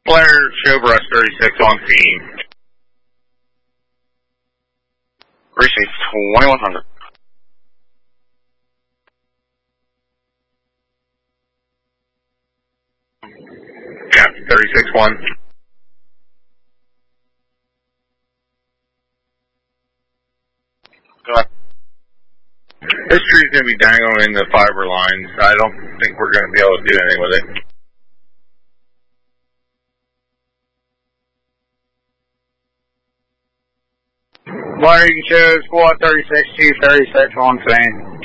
Flare, show brush 36 on scene. Receive 2100. Got 36-1. Go ahead. This tree's going to be dangling in the fiber lines. I don't think we're going to be able to do anything with it. Flare, you can show squad 36, Chief 36 on scene.